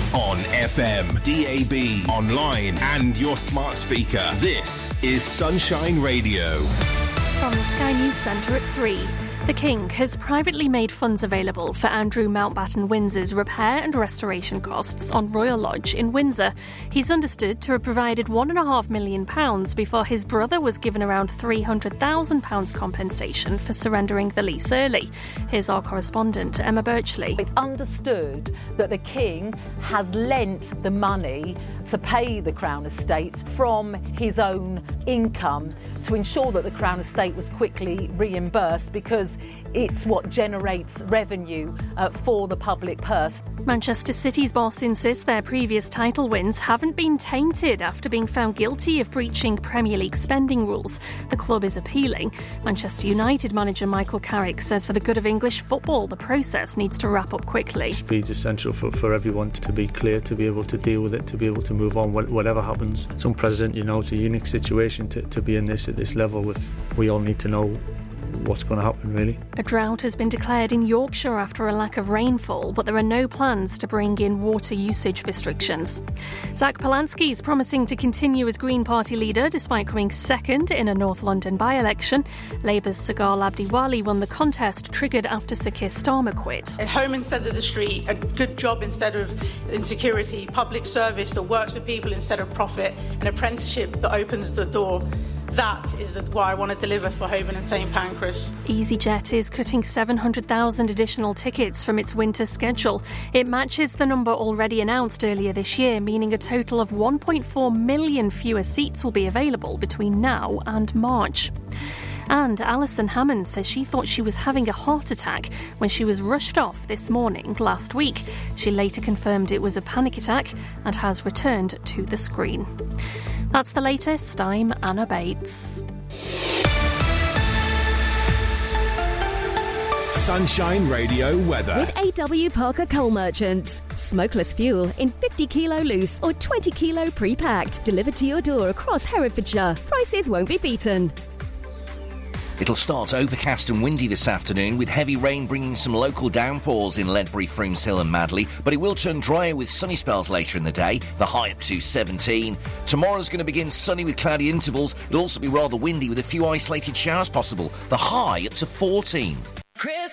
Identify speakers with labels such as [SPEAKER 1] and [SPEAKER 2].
[SPEAKER 1] On FM, DAB, online and your smart speaker. This is Sunshine Radio.
[SPEAKER 2] From the Sky News Centre at 3. The King has privately made funds available for Andrew Mountbatten Windsor's repair and restoration costs on Royal Lodge in Windsor. He's understood to have provided £1.5 million before his brother was given around £300,000 compensation for surrendering the lease early. Here's our correspondent, Emma Birchley.
[SPEAKER 3] It's understood that the King has lent the money to pay the Crown Estate from his own income to ensure that the Crown Estate was quickly reimbursed, because it's what generates revenue for the public purse.
[SPEAKER 2] Manchester City's boss insists their previous title wins haven't been tainted after being found guilty of breaching Premier League spending rules. The club is appealing. Manchester United manager Michael Carrick says for the good of English football, the process needs to wrap up quickly.
[SPEAKER 4] Speed's essential for everyone to be clear, to be able to deal with it, to be able to move on, whatever happens. Some president, it's a unique situation to be in this at this level. We all need to know what's going to happen, really.
[SPEAKER 2] A drought has been declared in Yorkshire after a lack of rainfall, but there are no plans to bring in water usage restrictions. Zach Polanski is promising to continue as Green Party leader despite coming second in a North London by-election. Labour's Sagar Labdiwali won the contest, triggered after Sir Keir Starmer quit.
[SPEAKER 5] A home instead of the street, a good job instead of insecurity, public service that works for people instead of profit, an apprenticeship that opens the door. That is what I want to deliver for Holborn and St Pancras.
[SPEAKER 2] EasyJet is cutting 700,000 additional tickets from its winter schedule. It matches the number already announced earlier this year, meaning a total of 1.4 million fewer seats will be available between now and March. And Alison Hammond says she thought she was having a heart attack when she was rushed off this morning last week. She later confirmed it was a panic attack and has returned to the screen. That's the latest. I'm Anna Bates.
[SPEAKER 1] Sunshine Radio weather.
[SPEAKER 6] With AW Parker Coal Merchants. Smokeless fuel in 50 kilo loose or 20 kilo pre-packed. Delivered to your door across Herefordshire. Prices won't be beaten.
[SPEAKER 7] It'll start overcast and windy this afternoon, with heavy rain bringing some local downpours in Ledbury, Froomes Hill and Madley, but it will turn drier with sunny spells later in the day, the high up to 17. Tomorrow's going to begin sunny with cloudy intervals. It'll also be rather windy with a few isolated showers possible, the high up to 14.